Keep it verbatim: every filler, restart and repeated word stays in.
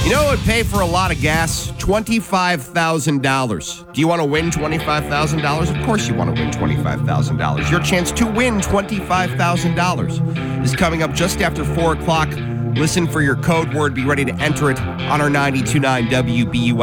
You know what would pay for a lot of gas? twenty-five thousand dollars. Do you want to win twenty-five thousand dollars? Of course you want to win twenty-five thousand dollars. Your chance to win twenty-five thousand dollars is coming up just after four o'clock. Listen for your code word. Be ready to enter it on our ninety-two point nine W B U